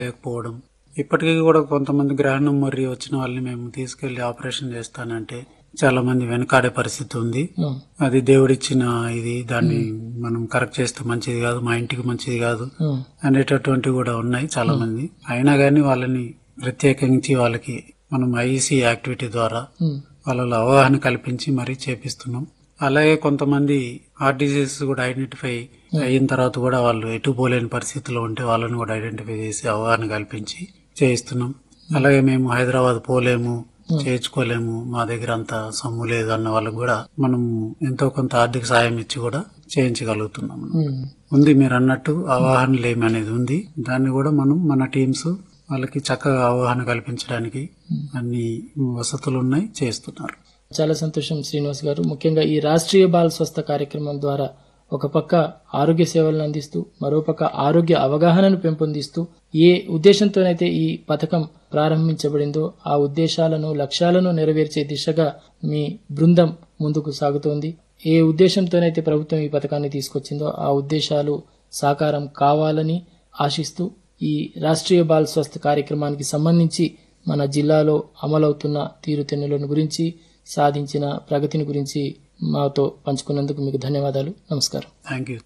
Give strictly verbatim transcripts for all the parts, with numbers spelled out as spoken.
లేకపోవడం. ఇప్పటికీ కూడా కొంతమంది గ్రహణం మొర్రి వచ్చిన వాళ్ళని మేము తీసుకెళ్లి ఆపరేషన్ చేస్తానంటే చాలా మంది వెనకాడే పరిస్థితి ఉంది. అది దేవుడిచ్చిన ఇది, దాన్ని మనం కరెక్ట్ చేస్తే మంచిది కాదు, మా ఇంటికి మంచిది కాదు అనేటటువంటివి కూడా ఉన్నాయి చాలా మంది. అయినా గానీ వాళ్ళని ప్రత్యేకించి వాళ్ళకి మనం ఐఈసీ యాక్టివిటీ ద్వారా వాళ్ళలో అవగాహన కల్పించి మరీ చేపిస్తున్నాం. అలాగే కొంతమంది హార్ట్ డిసీజ్ కూడా ఐడెంటిఫై అయిన తర్వాత కూడా వాళ్ళు ఎటు పోలేని పరిస్థితిలో ఉంటే వాళ్ళని కూడా ఐడెంటిఫై చేసి అవగాహన కల్పించి చేయిస్తున్నాం. అలాగే మేము హైదరాబాద్ పోలేము, చేయించుకోలేము, మా దగ్గర అంత సొమ్ము లేదు అన్న వాళ్ళకు కూడా మనం ఎంతో కొంత ఆర్థిక సాయం ఇచ్చి కూడా చేయించగలుగుతున్నాం. ఉంది మీరు అన్నట్టు అవగాహన లేమి అనేది ఉంది. దాన్ని కూడా మనం మన టీమ్స్ వాళ్ళకి చక్కగా అవగాహన కల్పించడానికి అన్ని వసతులు ఉన్నాయి, చేస్తున్నారు. చాలా సంతోషం శ్రీనివాస్ గారు. ముఖ్యంగా ఈ రాష్ట్రీయ బాల స్వస్థ కార్యక్రమం ద్వారా ఒక పక్క ఆరోగ్య సేవలను అందిస్తూ మరోపక్క ఆరోగ్య అవగాహనను పెంపొందిస్తూ ఏ ఉద్దేశంతోనైతే ఈ పథకం ప్రారంభించబడిందో ఆ ఉద్దేశాలను లక్ష్యాలను నెరవేర్చే దిశగా మీ బృందం ముందుకు సాగుతోంది. ఏ ఉద్దేశంతోనైతే ప్రభుత్వం ఈ పథకాన్ని తీసుకొచ్చిందో ఆ ఉద్దేశాలు సాకారం కావాలని ఆశిస్తూ ఈ రాష్ట్రీయ బాల స్వస్థ కార్యక్రమానికి సంబంధించి మన జిల్లాలో అమలవుతున్న తీరుతెన్నులను గురించి, సాధించిన ప్రగతిని గురించి మాతో పంచుకున్నందుకు మీకు ధన్యవాదాలు. నమస్కారం. Thank you.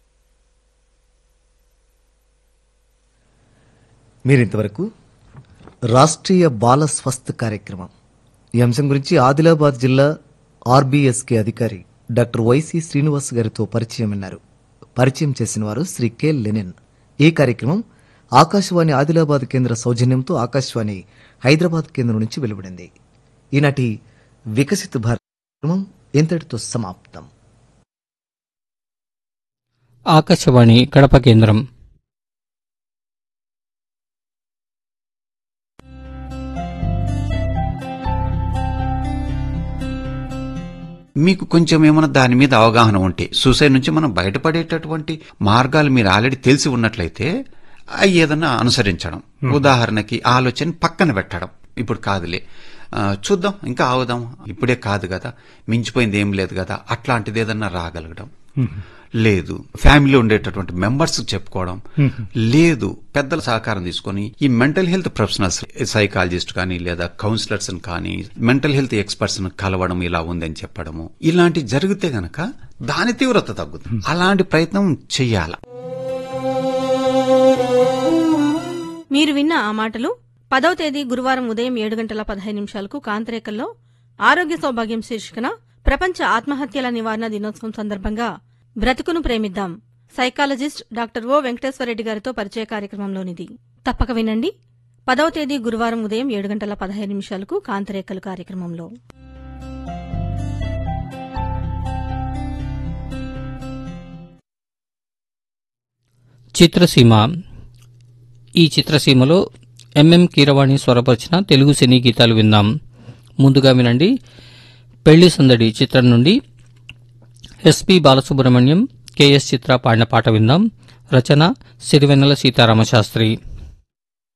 మీరింతవరకు రాష్ట్రీయ బాల స్వస్థ కార్యక్రమం ఈ అంశం గురించి ఆదిలాబాద్ జిల్లా ఆర్బీఎస్కే అధికారి డాక్టర్ వైసి శ్రీనివాస్ గారితో పరిచయం విన్నారు. పరిచయం చేసిన వారు శ్రీ కె లెనిన్. ఈ కార్యక్రమం ఆకాశవాణి ఆదిలాబాద్ కేంద్ర సౌజన్యంతో ఆకాశవాణి హైదరాబాద్ కేంద్రం నుంచి వెలువడింది. ఈనాటి వికసిత భారత్ కార్యక్రమం ఇంతటితో సమాప్తం. ఆకాశవాణి కడప కేంద్రం. మీకు కొంచెం ఏమైనా దాని మీద అవగాహన ఉంటే, సూసైడ్ నుంచి మనం బయటపడేటటువంటి మార్గాలు మీరు ఆల్రెడీ తెలిసి ఉన్నట్లయితే అవి ఏదన్నా అనుసరించడం. ఉదాహరణకి ఆలోచన పక్కన పెట్టడం, ఇప్పుడు కాదులే చూద్దాం ఇంకా ఆగుదాం, ఇప్పుడే కాదు కదా, మించిపోయింది ఏం లేదు కదా, అట్లాంటిది ఏదన్నా రాగలగడం. లేదు ఫ్యామిలీలో ఉండేటటువంటి మెంబర్స్ చెప్పుకోవడం, లేదు పెద్దల సహకారం తీసుకొని ఈ మెంటల్ హెల్త్ ప్రొఫెషనల్స్, సైకాలజిస్ట్ కానీ లేదా కౌన్సిలర్స్ కానీ మెంటల్ హెల్త్ ఎక్స్పర్ట్స్ కలవడం, ఇలా ఉందని చెప్పడము, ఇలాంటి జరిగితే గనక దాని తీవ్రత తగ్గుతుంది. అలాంటి ప్రయత్నం చెయ్యాల. మీరు విన్న ఆ మాటలు పదవ తేదీ గురువారం ఉదయం ఏడు గంటల పదహైదు నిమిషాలకు కాంతరేకల్లో ఆరోగ్య సౌభాగ్యం శీర్షికన ప్రపంచ ఆత్మహత్యల నివారణ దినోత్సవం సందర్భంగా బ్రతుకును ప్రేమిద్దాం సైకాలజిస్ట్ డాక్టర్ ఓ వెంకటేశ్వరరెడ్డి గారితో పరిచయ కార్యక్రమంలోనిది. తప్పక వినండి. పదవ తేదీ గురువారం ఉదయం ఏడు గంటల పదహైదు నిమిషాలకు కాంతరేకలు కార్యక్రమంలో. చిత్రసీమ. ఈ చిత్రసీమలో ఎంఎం కీరవాణి స్వరపరిచిన తెలుగు సినీ గీతాలు విందాం. ముందుగా వినండి పెళ్లి సందడి చిత్రం నుండి ఎస్పి బాలసుబ్రహ్మణ్యం, కెఎస్ చిత్ర పాడిన పాట విందాం. రచన సిరివెన్నెల సీతారామశాస్త్రి.